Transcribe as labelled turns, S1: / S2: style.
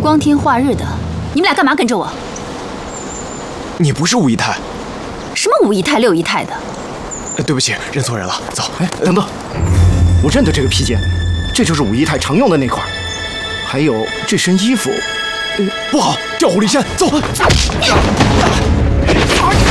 S1: 光天化日的，你们俩干嘛跟着我？
S2: 你不是五姨太？
S1: 什么五姨太、六姨太的？
S2: 对不起，认错人了。走。
S3: 哎，等等，我认得这个披肩，这就是五姨太常用的那块。还有这身衣服，
S2: 不好，调虎离山，走。